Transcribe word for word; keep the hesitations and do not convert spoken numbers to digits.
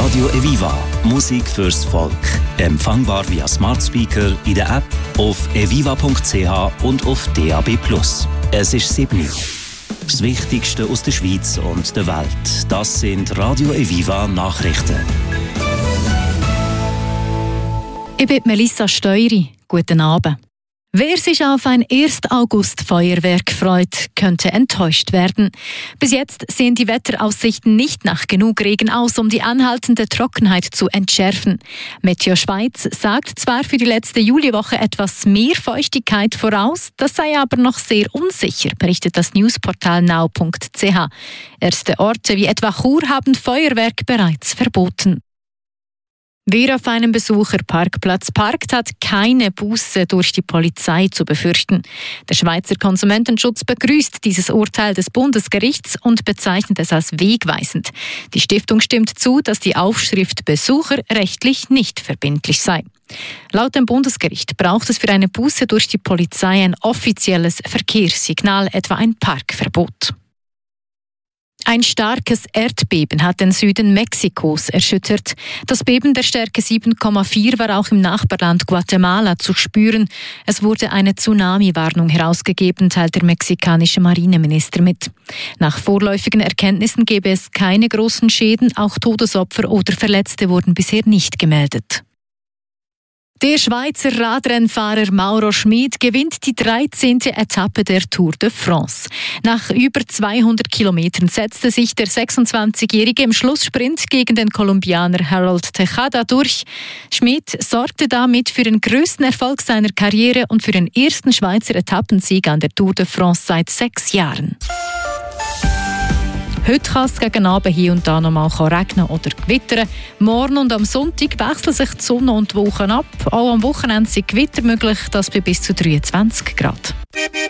Radio Eviva. Musik fürs Volk. Empfangbar via Smart Speaker, in der App, auf eviva punkt c h und auf D A B plus. Es ist sieben Uhr. Das Wichtigste aus der Schweiz und der Welt. Das sind Radio Eviva Nachrichten. Ich bin Melissa Steury. Guten Abend. Wer sich auf ein ersten August Feuerwerk freut, könnte enttäuscht werden. Bis jetzt sehen die Wetteraussichten nicht nach genug Regen aus, um die anhaltende Trockenheit zu entschärfen. Meteo Schweiz sagt zwar für die letzte Juliwoche etwas mehr Feuchtigkeit voraus, das sei aber noch sehr unsicher, berichtet das Newsportal now punkt c h. Erste Orte wie etwa Chur haben Feuerwerk bereits verboten. Wer auf einem Besucherparkplatz parkt, hat keine Buße durch die Polizei zu befürchten. Der Schweizer Konsumentenschutz begrüßt dieses Urteil des Bundesgerichts und bezeichnet es als wegweisend. Die Stiftung stimmt zu, dass die Aufschrift Besucher rechtlich nicht verbindlich sei. Laut dem Bundesgericht braucht es für eine Buße durch die Polizei ein offizielles Verkehrssignal, etwa ein Parkverbot. Ein starkes Erdbeben hat den Süden Mexikos erschüttert. Das Beben der Stärke sieben Komma vier war auch im Nachbarland Guatemala zu spüren. Es wurde eine Tsunami-Warnung herausgegeben, teilt der mexikanische Marineminister mit. Nach vorläufigen Erkenntnissen gäbe es keine großen Schäden, auch Todesopfer oder Verletzte wurden bisher nicht gemeldet. Der Schweizer Radrennfahrer Mauro Schmid gewinnt die dreizehnte Etappe der Tour de France. Nach über zweihundert Kilometern setzte sich der sechsundzwanzigjährige im Schlusssprint gegen den Kolumbianer Harold Tejada durch. Schmid sorgte damit für den größten Erfolg seiner Karriere und für den ersten Schweizer Etappensieg an der Tour de France seit sechs Jahren. Heute kann es gegen Abend hier und da noch mal regnen oder gewittern. Morgen und am Sonntag wechseln sich die Sonne und die Wolken ab. Auch am Wochenende sind Gewitter möglich, das bei bis zu dreiundzwanzig Grad.